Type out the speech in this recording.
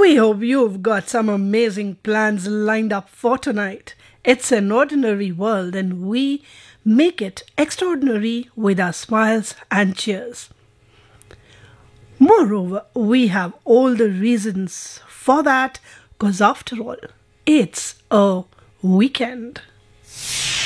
We hope you've got some amazing plans lined up for tonight. It's an ordinary world and we make it extraordinary with our smiles and cheers. Moreover, we have all the reasons for that because after all, it's a weekend.